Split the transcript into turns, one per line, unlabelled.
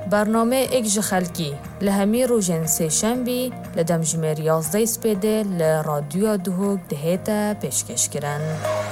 برنامه ایک جخلکی لهمی روژن سه شنبی لدم جمیر 11 سپیده لرادیو دهوک دهیتا پیشکش کرن.